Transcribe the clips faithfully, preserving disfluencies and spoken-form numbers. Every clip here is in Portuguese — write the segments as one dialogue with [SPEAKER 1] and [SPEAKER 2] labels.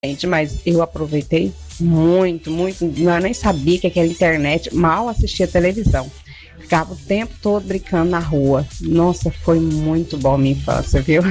[SPEAKER 1] Gente, mas eu aproveitei muito, muito. Eu nem sabia que aquela internet, mal assistia televisão. Ficava o tempo todo brincando na rua. Nossa, foi muito bom a minha infância, viu?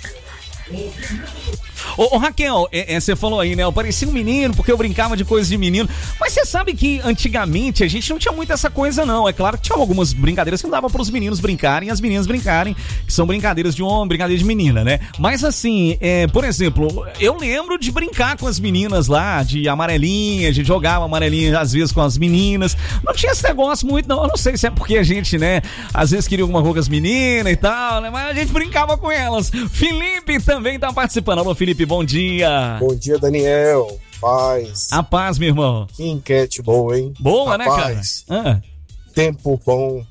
[SPEAKER 2] Ô, ô Raquel, é, é, você falou aí, né? Eu parecia um menino porque eu brincava de coisas de menino. Mas você sabe que antigamente a gente não tinha muito essa coisa, não. É claro que tinha algumas brincadeiras que não dava para os meninos brincarem e as meninas brincarem, que são brincadeiras de homem, brincadeiras de menina, né? Mas assim, é, por exemplo, eu lembro de brincar com as meninas lá, de amarelinha, a gente jogava amarelinha às vezes com as meninas. Não tinha esse negócio muito, não. Eu não sei se é porque a gente, né, às vezes queria alguma coisa com as meninas e tal, né? Mas a gente brincava com elas. Felipe também tá participando. Alô, Felipe, bom dia.
[SPEAKER 3] Bom dia, Daniel. Paz.
[SPEAKER 2] A paz, meu irmão.
[SPEAKER 3] Que enquete boa, hein?
[SPEAKER 2] Boa,
[SPEAKER 3] Rapaz,
[SPEAKER 2] né, cara? Ah.
[SPEAKER 3] Tempo bom.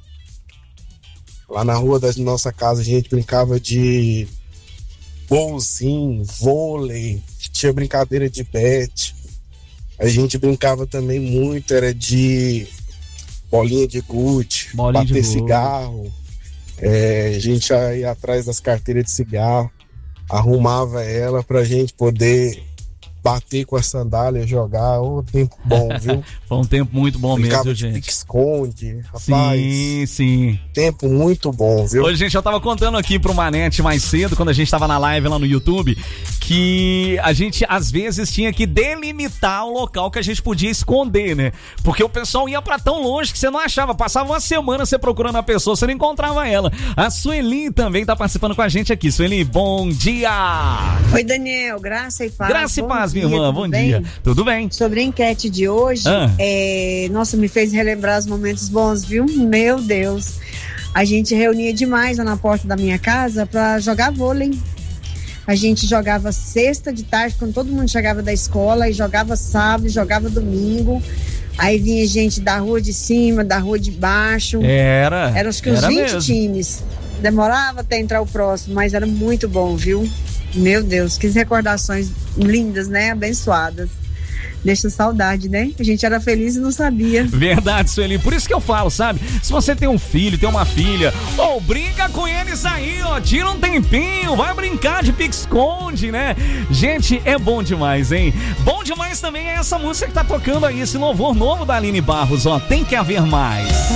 [SPEAKER 3] Lá na rua da nossa casa a gente brincava de bolzinho, vôlei, tinha brincadeira de bete. A gente brincava também muito, era de bolinha de gude,
[SPEAKER 2] bolinha
[SPEAKER 3] bater
[SPEAKER 2] de
[SPEAKER 3] cigarro. É, a gente ia atrás das carteiras de cigarro, arrumava ela pra gente poder bater com a sandália, jogar. Ô, oh, tempo bom, viu?
[SPEAKER 2] Foi um tempo muito bom
[SPEAKER 3] Brincava
[SPEAKER 2] mesmo,
[SPEAKER 3] de
[SPEAKER 2] gente.
[SPEAKER 3] pique-esconde, rapaz.
[SPEAKER 2] Sim, sim.
[SPEAKER 3] Tempo muito bom, viu?
[SPEAKER 2] Hoje, gente, eu tava contando aqui pro Manete mais cedo, quando a gente tava na live lá no YouTube, que a gente, às vezes, tinha que delimitar o local que a gente podia esconder, né? Porque o pessoal ia pra tão longe que você não achava. Passava uma semana você procurando a pessoa, você não encontrava ela. A Sueli também tá participando com a gente aqui. Sueli, bom dia!
[SPEAKER 4] Oi, Daniel. Graça e paz.
[SPEAKER 2] Graça e paz,
[SPEAKER 4] dia,
[SPEAKER 2] minha irmã. Bom
[SPEAKER 4] bem?
[SPEAKER 2] dia. Tudo bem?
[SPEAKER 4] Sobre a enquete de hoje,
[SPEAKER 2] Ah.
[SPEAKER 4] é... nossa, me fez relembrar os momentos bons, viu? Meu Deus. A gente reunia demais lá na porta da minha casa pra jogar vôlei. A gente jogava sexta de tarde, quando todo mundo chegava da escola, e jogava sábado, jogava domingo. Aí vinha gente da rua de cima, da rua de baixo.
[SPEAKER 2] Era.
[SPEAKER 4] Eram acho que uns
[SPEAKER 2] era
[SPEAKER 4] vinte
[SPEAKER 2] mesmo.
[SPEAKER 4] times. Demorava até entrar o próximo, mas era muito bom, viu? Meu Deus, que recordações lindas, né? Abençoadas. Deixa saudade, né? A gente era feliz e não sabia.
[SPEAKER 2] Verdade, Sueli. Por isso que eu falo, sabe? Se você tem um filho, tem uma filha, ou oh, brinca com eles aí, ó. Tira um tempinho, vai brincar de pique-esconde, né? Gente, é bom demais, hein? Bom demais também é essa música que tá tocando aí, esse louvor novo da Aline Barros, ó. Tem que haver mais.